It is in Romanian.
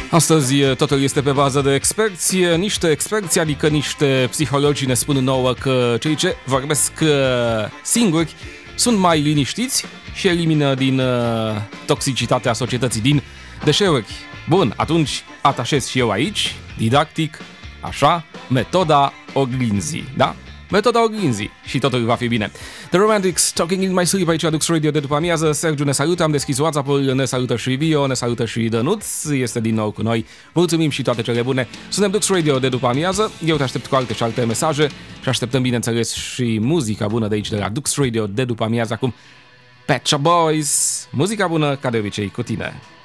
Astăzi totul este pe bază de experți, niște experți, adică niște psihologi ne spun nouă că cei ce vorbesc singuri sunt mai liniștiți și elimină din toxicitatea societății, din deșeuri. Bun, atunci atașez și eu aici, didactic, așa, metoda oglinzii, da? Metoda oglinzii și totul va fi bine. The Romantics, Talking in My Sleep, aici Dux Radio de după amiază. Sergiu ne salută, am deschis WhatsApp-ul, ne salută și Vio, ne salută și Dănuț, este din nou cu noi. Mulțumim și toate cele bune. Suntem Dux Radio de după amiază, eu te aștept cu alte și alte mesaje și așteptăm, bineînțeles, și muzica bună de aici, de la Dux Radio de după amiază. Acum, Pet Shop Boys, muzica bună ca de obicei cu tine.